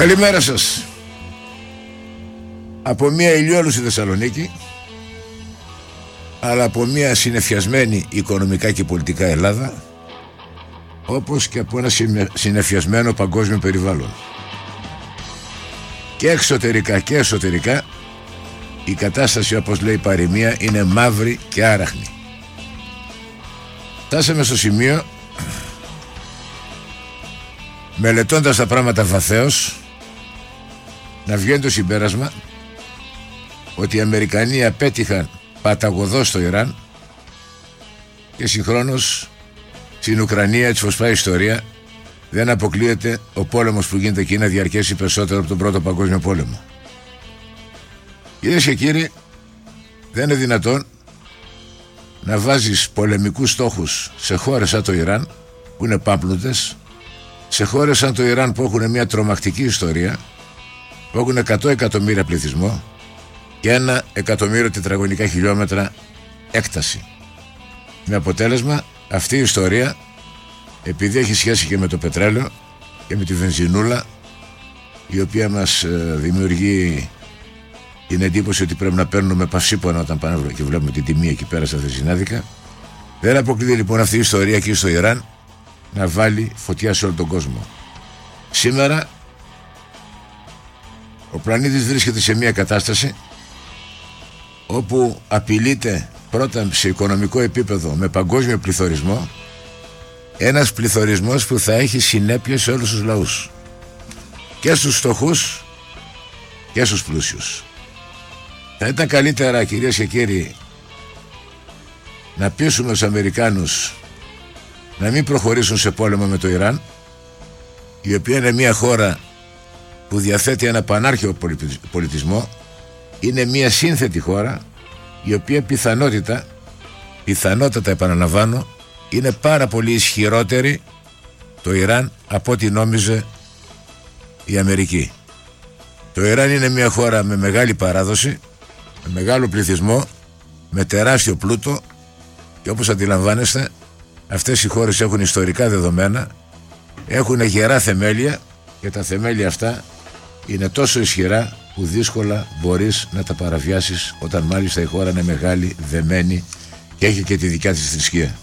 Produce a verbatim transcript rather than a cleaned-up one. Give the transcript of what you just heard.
Καλημέρα σας. Από μια ηλιόλουστη Θεσσαλονίκη, αλλά από μια συνεφιασμένη οικονομικά και πολιτικά Ελλάδα, όπως και από ένα συνεφιασμένο παγκόσμιο περιβάλλον. Και εξωτερικά και εσωτερικά η κατάσταση, όπως λέει η παροιμία, είναι μαύρη και άραχνη. Φτάσαμε στο σημείο, μελετώντας τα πράγματα βαθέως, να βγαίνει το συμπέρασμα ότι οι Αμερικανοί απέτυχαν παταγωδώς στο Ιράν και συγχρόνως στην Ουκρανία, έτσι πως πάει η ιστορία, δεν αποκλείεται ο πόλεμος που γίνεται εκεί να διαρκέσει περισσότερο από τον Πρώτο Παγκόσμιο Πόλεμο. Κυρίες και κύριοι, δεν είναι δυνατόν να βάζεις πολεμικούς στόχους σε χώρες σαν το Ιράν, που είναι πάμπλουτες, σε χώρες σαν το Ιράν που έχουν μια τρομακτική ιστορία, που έχουν εκατό εκατομμύρια πληθυσμό και ένα εκατομμύριο τετραγωνικά χιλιόμετρα έκταση. Με αποτέλεσμα αυτή η ιστορία, επειδή έχει σχέση και με το πετρέλαιο και με τη βενζινούλα, η οποία μας ε, δημιουργεί την εντύπωση ότι πρέπει να παίρνουμε παυσίπονα όταν πάνε και βλέπουμε την τιμή εκεί πέρα στα βενζινάδικα, δεν αποκλείται λοιπόν αυτή η ιστορία εκεί στο Ιράν να βάλει φωτιά σε όλο τον κόσμο. Σήμερα ο πλανήτης βρίσκεται σε μια κατάσταση όπου απειλείται πρώτα σε οικονομικό επίπεδο με παγκόσμιο πληθωρισμό, ένας πληθωρισμός που θα έχει συνέπειες σε όλους τους λαούς, και στους φτωχούς και στους πλούσιους. Θα ήταν καλύτερα, κυρίες και κύριοι, να πείσουμε τους Αμερικάνους να μην προχωρήσουν σε πόλεμο με το Ιράν, η οποία είναι μια χώρα που διαθέτει ένα πανάρχαιο πολιτισμό, είναι μια σύνθετη χώρα, η οποία πιθανότητα, πιθανότατα επαναλαμβάνω, είναι πάρα πολύ ισχυρότερη το Ιράν από ό,τι νόμιζε η Αμερική. Το Ιράν είναι μια χώρα με μεγάλη παράδοση, με μεγάλο πληθυσμό, με τεράστιο πλούτο, και όπως αντιλαμβάνεστε, αυτές οι χώρες έχουν ιστορικά δεδομένα, έχουν γερά θεμέλια, και τα θεμέλια αυτά είναι τόσο ισχυρά που δύσκολα μπορείς να τα παραβιάσεις, όταν μάλιστα η χώρα είναι μεγάλη, δεμένη και έχει και τη δικιά της θρησκεία.